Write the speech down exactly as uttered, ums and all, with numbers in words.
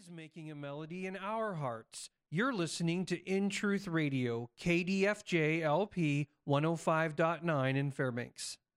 is making a melody in our hearts. You're listening to In Truth Radio, K D F J L P one oh five point nine in Fairbanks.